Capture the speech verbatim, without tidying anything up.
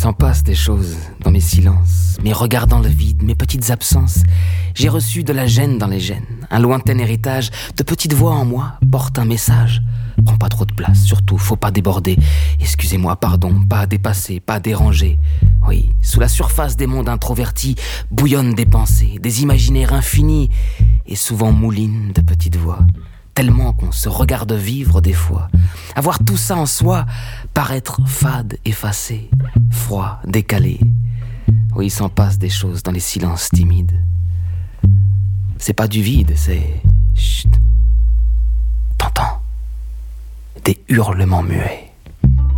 s'en passe des choses dans mes silences, mes regards dans le vide, mes petites absences. J'ai reçu de la gêne dans les gènes, un lointain héritage de petites voix en moi porte un message. Prends pas trop de place, surtout faut pas déborder. Excusez-moi, pardon, pas dépasser, pas déranger. Oui, sous la surface des mondes introvertis bouillonnent des pensées, des imaginaires infinis et souvent moulinent de petites voix. Tellement qu'on se regarde vivre des fois. Avoir tout ça en soi, paraître fade, effacé, froid, décalé. Oui, il s'en passe des choses dans les silences timides. C'est pas du vide, c'est... Chut. T'entends ? Des hurlements muets.